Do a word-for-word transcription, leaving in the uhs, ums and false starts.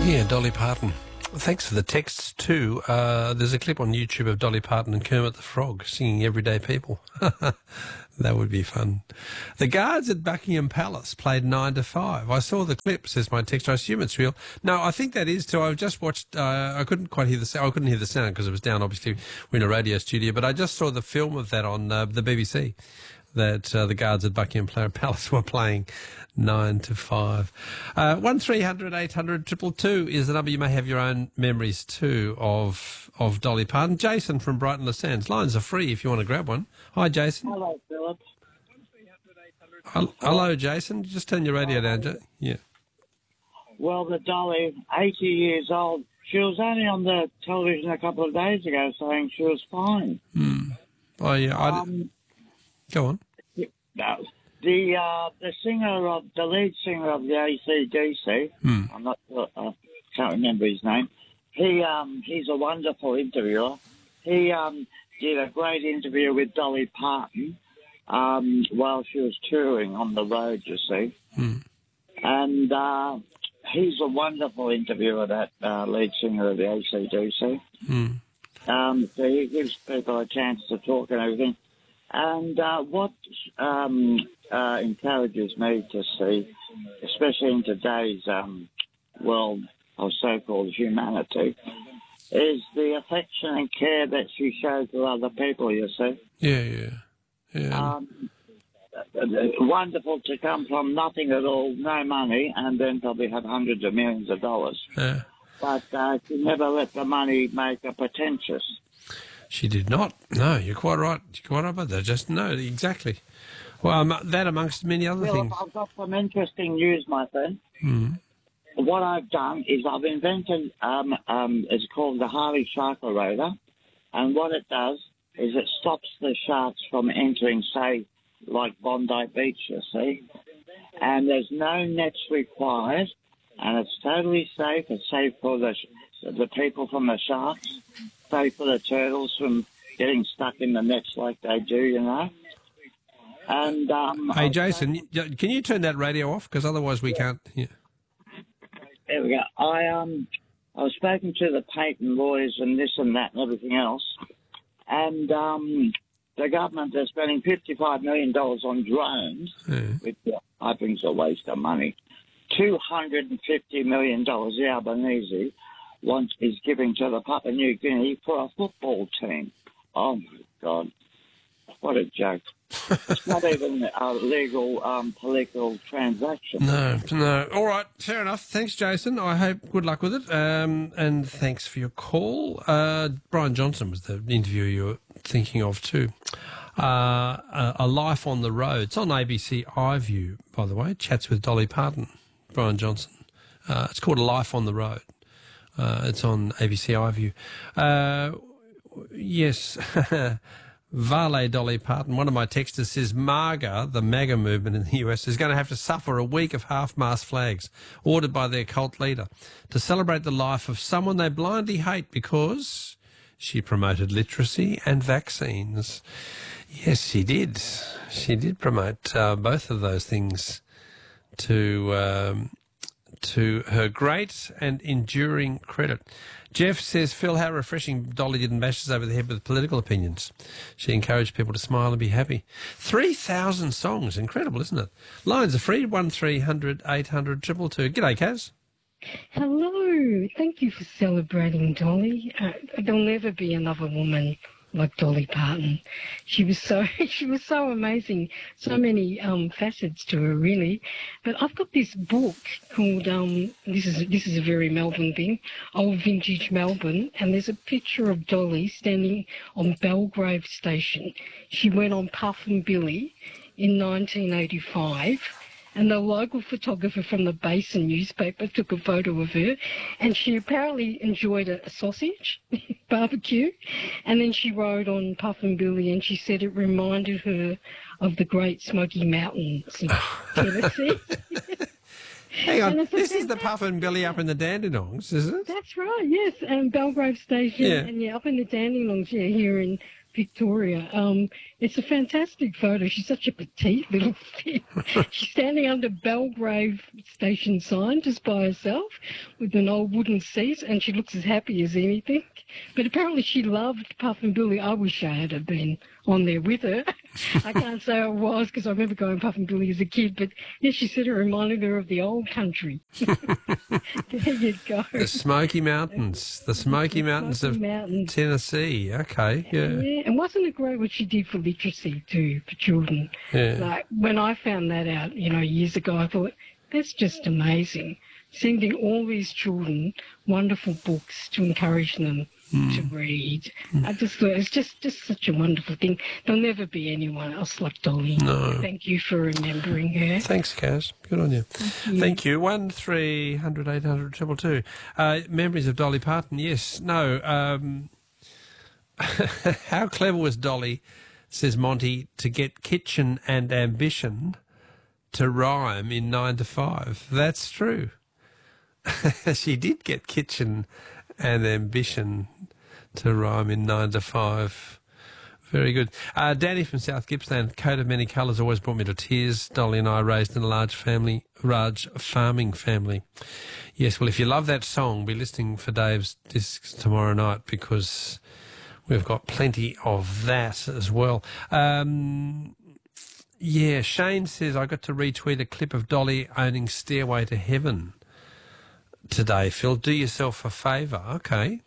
Yeah, Dolly Parton. Thanks for the texts too. Uh, there's a clip on YouTube of Dolly Parton and Kermit the Frog singing Everyday People. That would be fun. The guards at Buckingham Palace played nine to five. I saw the clip, says my text. I assume it's real. No, I think that is too. I've just watched, uh, I couldn't quite hear the sound. I couldn't hear the sound because it was down, obviously. We're in a radio studio, but I just saw the film of that on uh, the B B C, that uh, the guards at Buckingham Palace were playing nine to five. Uh, one three hundred eight hundred two two two is the number. You may have your own memories too of of Dolly Parton. Jason from Brighton Le Sands. Lines are free if you want to grab one. Hi, Jason. Hello, Philip. Hello, Jason. Just turn your radio down, Jay. Yeah. Well, the Dolly, eighty years old, she was only on the television a couple of days ago saying she was fine. Hmm. Oh, yeah. I Um, Go on. no, the uh, the singer of the lead singer of the A C D C, Hmm. I'm not sure, I can't remember his name. He um he's a wonderful interviewer. He um did a great interview with Dolly Parton um while she was touring on the road. You see, Hmm. and uh, he's a wonderful interviewer, that uh, lead singer of the A C D C. Hmm. Um, so he gives people a chance to talk and everything. And uh, what um, uh, encourages me to see, especially in today's um, world of so-called humanity, is the affection and care that she shows to other people, you see. Yeah, yeah. Yeah. Um, wonderful to come from nothing at all, no money, and then probably have hundreds of millions of dollars. yeah. But uh, she never let the money make her pretentious. She did not. No, you're quite right. You're quite right about that. Just no, exactly. Well, um, that amongst many other Philip, things. I've got some interesting news, my friend. Mm. What I've done is I've invented, um, um, it's called the Harley Shark Eroder, and what it does is it stops the sharks from entering, say, like Bondi Beach, you see, and there's no nets required, and it's totally safe. It's safe for the the people from the sharks, safe for the turtles from getting stuck in the nets like they do, you know. And um, Hey, I've Jason, y- can you turn that radio off? Because otherwise we can't. Yeah. There we go. I um, I was speaking to the patent lawyers and this and that and everything else, and um, the government is spending fifty-five million dollars on drones, Yeah. which I think is a waste of money. Two hundred and fifty million dollars the Albanese wants is giving to the Papua New Guinea for a football team. Oh my God, what a joke! It's not even a legal um, political transaction. No, no. All right, fair enough. Thanks, Jason. I hope good luck with it. Um, and thanks for your call. Uh, Brian Johnson was the interview you were thinking of too. Uh, a, a Life on the Road. It's on A B C iView, by the way. Chats with Dolly Parton, Brian Johnson. Uh, it's called A Life on the Road. Uh, it's on A B C iView. Uh, yes. Vale Dolly Parton. One of my texters says MAGA, the MAGA movement in the U S, is going to have to suffer a week of half-mast flags ordered by their cult leader to celebrate the life of someone they blindly hate because she promoted literacy and vaccines. Yes, she did. She did promote uh, both of those things to um, to her great and enduring credit. Jeff says, Phil, how refreshing Dolly didn't bash us over the head with political opinions. She encouraged people to smile and be happy. three thousand songs. Incredible, isn't it? Lines are free, one three hundred eight hundred two two two. G'day, Kaz. Hello. Thank you for celebrating Dolly. Uh, there'll never be another woman like Dolly Parton. She was so she was so amazing. So many um, facets to her, really. But I've got this book called um, this is this is a very Melbourne thing, Old Vintage Melbourne, and there's a picture of Dolly standing on Belgrave Station. She went on Puff and Billy in nineteen eighty-five. And the local photographer from the Basin newspaper took a photo of her, and she apparently enjoyed a, a sausage barbecue, and then she rode on Puff and Billy, and she said it reminded her of the Great Smoky Mountains of Tennessee. Hang on, And this it's- is the Puff and Billy up in the Dandenongs, is it? That's right, yes, and Belgrave Station, Yeah. and yeah, up in the Dandenongs, yeah, here in Victoria. Um, it's a fantastic photo. She's such a petite little thing. She's standing under Belgrave station sign just by herself with an old wooden seat, and she looks as happy as anything. But apparently she loved Puff and Billy. I wish I had been on there with her. I can't say I was because I remember going Puff and Billy as a kid, but yes, she said it reminded her of the old country. There you go. The Smoky Mountains. The Smoky The Mountains Smoky of Mountains. Tennessee. Okay, yeah. Yeah, and wasn't it great what she did for literacy too, for children? Yeah. Like when I found that out, you know, years ago, I thought, that's just amazing. Sending all these children wonderful books to encourage them mm. to read. Mm. I just thought it's just, just such a wonderful thing. There'll never be anyone else like Dolly. No. Thank you for remembering her. Thanks, Kaz. Good on you. Thank you. Thank you. One three hundred eight hundred two two. Uh, memories of Dolly Parton. Yes. No. Um, how clever was Dolly, says Monty, to get kitchen and ambition to rhyme in nine to five? That's true. She did get kitchen and ambition to rhyme in nine to five. Very good. Uh, Danny from South Gippsland, coat of many colours always brought me to tears. Dolly and I raised in a large family, large farming family. Yes, well, if you love that song, be listening for Dave's discs tomorrow night because we've got plenty of that as well. Um, yeah, Shane says, I got to retweet a clip of Dolly owning Stairway to Heaven today, Phil. Do yourself a favour. Okay.